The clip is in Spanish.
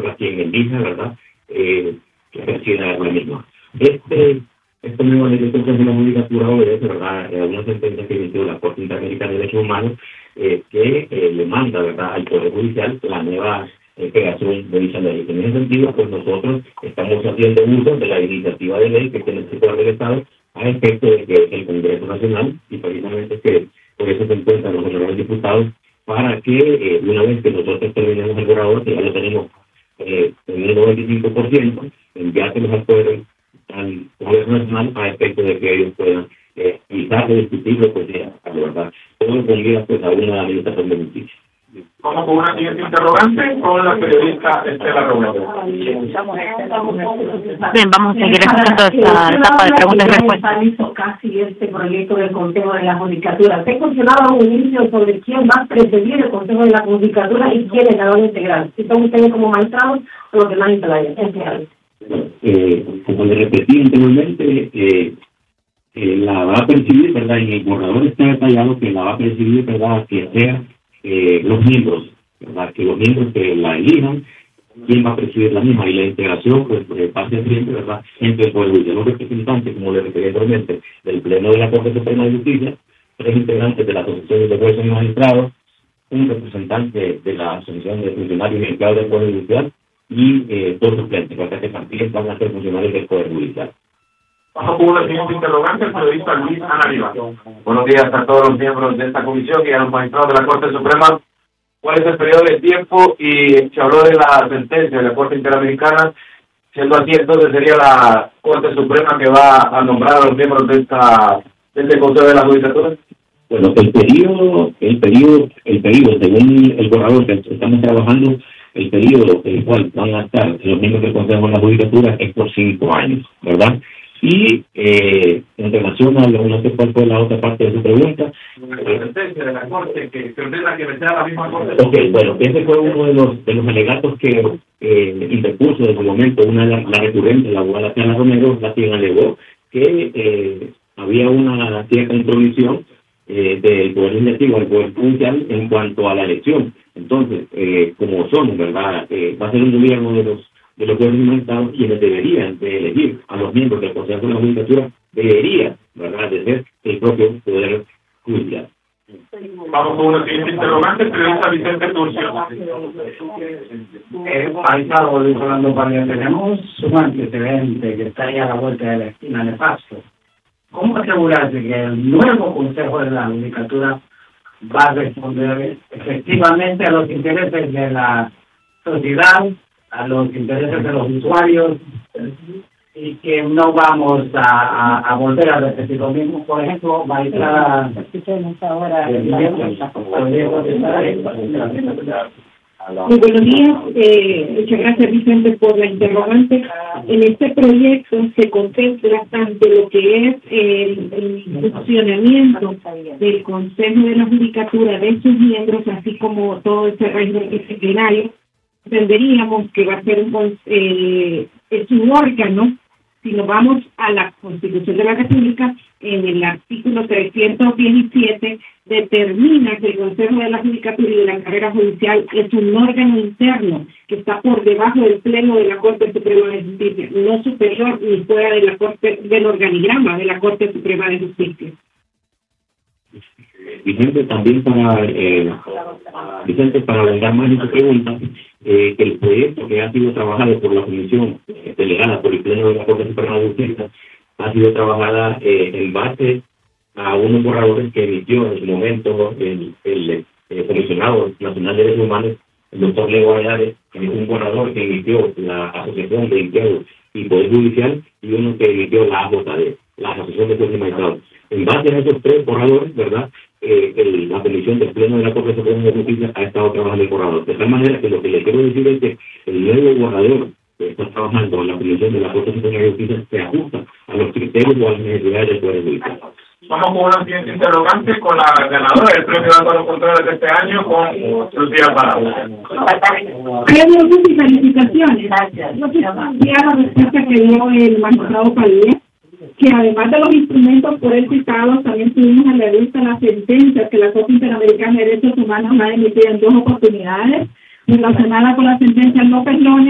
¿verdad?, quien elija, ¿verdad?, que presida la misma. Esta nueva ley de Consejo de la Judicatura obedece, ¿verdad?, a una sentencia que emitió la Corte Interamericana de Derechos Humanos que le manda, ¿verdad?, al Poder Judicial la nueva creación de dicha ley. En ese sentido, pues nosotros estamos haciendo uso de la iniciativa de ley que tiene el Poder del Estado a efecto de que el Congreso Nacional, y precisamente que por eso se encuentran los honorables diputados, para que una vez que nosotros terminemos el borrador, que ya lo tenemos en un 95%, enviárselos al Congreso Nacional a efecto de que ellos puedan quizás discutirlo, pues ya, la verdad, todo conlleva pues a una administración de justicia. Vamos con una siguiente interrogante con la periodista Estela Robledo. Bien, vamos a seguir escuchando esta etapa de preguntas y respuestas. Hizo casi este proyecto del Consejo de la Judicatura. Te mencionaba un inicio sobre quién va a presidir el Consejo de la Judicatura y quiénes la van a integrar. Si son ustedes como magistrados o los demás empleados. Como le repetí anteriormente, la va a presidir, ¿verdad? En el borrador está detallado que la va a presidir, ¿verdad?, que sea los miembros, ¿verdad?, que los miembros que la elijan, quién va a presidir la misma, y la integración pues pase siempre, ¿verdad?, entre el Poder Judicial, los representantes, como le referí anteriormente, del Pleno de la Corte Suprema de Justicia, 3 integrantes de la Asociación de Jueces y Magistrados, un representante de la Asociación de Funcionarios y Empleados del Poder Judicial y 2 suplentes, para que también van a ser funcionarios del Poder Judicial. Vamos con una siguiente interrogante, el periodista Luis Anariba. Buenos días a todos los miembros de esta comisión y a los magistrados de la Corte Suprema. ¿Cuál es el periodo de tiempo? Y se habló de la sentencia de la Corte Interamericana. Siendo así, entonces sería la Corte Suprema que va a nombrar a los miembros de este Consejo de la Judicatura. Bueno, el periodo, según el borrador que estamos trabajando, el periodo en el cual van a estar los miembros del Consejo de la Judicatura es por 5 años, ¿verdad? Y en relación a no sé cuál fue la otra parte de su pregunta. La sentencia de la Corte que ordena que sea la misma Corte. Ok, bueno, ese fue uno de los alegatos que interpuso en su momento la recurrente, la abogada Tana Romero, la quien alegó que había una cierta intromisión del Poder Legislativo al Poder Judicial en cuanto a la elección. Entonces, como son, ¿verdad?, va a ser un gobierno de los gobiernos inventados quienes deberían de elegir a los miembros del Consejo de la Judicatura, debería, ¿verdad?, de ser el propio Poder Judicial. Vamos con una siguiente interrogante, el periodista Vicente Turcio. Magistrado Luis Orlando Padilla, tenemos un antecedente que está ahí a la vuelta de la esquina, nefasto. ¿Cómo asegurarse que el nuevo Consejo de la Judicatura va a responder efectivamente a los intereses de la sociedad, a los intereses de los usuarios, y que no vamos a volver a repetir lo mismo? Por ejemplo, magistrada Muy buenos días, muchas gracias, Vicente, por la interrogante. En este proyecto se contempla tanto lo que es el funcionamiento del Consejo de la Judicatura, de sus miembros, así como todo este régimen disciplinario. Entenderíamos que va a ser es un órgano. Si nos vamos a la Constitución de la República, en el artículo 317 determina que el Consejo de la Judicatura y de la Carrera Judicial es un órgano interno que está por debajo del Pleno de la Corte Suprema de Justicia, no superior ni fuera de la Corte, del organigrama de la Corte Suprema de Justicia. Vicente, también para agregar más en su pregunta, que el proyecto que ha sido trabajado por la Comisión delegada por el Pleno de la Corte Suprema de Justicia ha sido trabajada en base a unos borradores que emitió en su momento el Comisionado Nacional de Derechos Humanos, el doctor Leo Valladares, que es un borrador que emitió la Asociación de Empleados y Poder Judicial, y uno que emitió la AJD, la Asociación de Jueces y Magistrados. En base a esos 3 borradores, ¿verdad?, la Comisión del Pleno de la Corte Suprema de Justicia ha estado trabajando el borrador. De tal manera que lo que le quiero decir es que el nuevo borrador que está trabajando en la Comisión de la Corte Suprema de Justicia se ajusta a los criterios o a las necesidades del Poder Judicial. Vamos con una siguiente interrogante con la ganadora del premio Álvaro Contreras de este año, con Lucía Parado. Premios y felicitaciones. Gracias. No quiero cambiar la respuesta que dio el magistrado Padilla, que además de los instrumentos por él citados, también tuvimos a la vista las sentencias que la Corte Interamericana de Derechos Humanos ha emitido en 2 oportunidades, relacionada con la sentencia López López